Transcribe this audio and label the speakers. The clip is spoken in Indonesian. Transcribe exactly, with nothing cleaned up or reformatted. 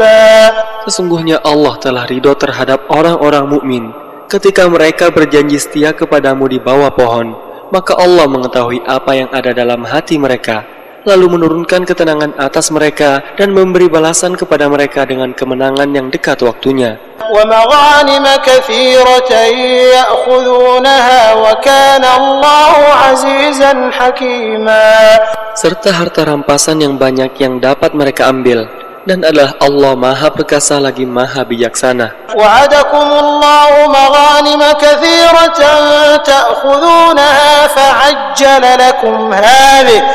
Speaker 1: قُرْبَى.
Speaker 2: Sesungguhnya Allah telah ridho terhadap orang-orang mukmin ketika mereka berjanji setia kepadamu di bawah pohon. Maka Allah mengetahui apa yang ada dalam hati mereka, lalu menurunkan ketenangan atas mereka dan memberi balasan kepada mereka dengan kemenangan yang dekat waktunya.
Speaker 1: وَمَغَانِمَ كَثِيرَةً يَأْخُذُونَهَا وَكَانَ اللَّهُ عَزِيزًا حَكِيمًا.
Speaker 2: Serta harta rampasan yang banyak yang dapat mereka ambil, dan adalah Allah Maha Perkasa lagi Maha Bijaksana.
Speaker 1: وَعَدَكُمُ اللَّهُ مَغَانِمَ كَثِيرَةً تَأْخُذُونَهَا فَعَجَّلَ لَكُمْ هَذِهِ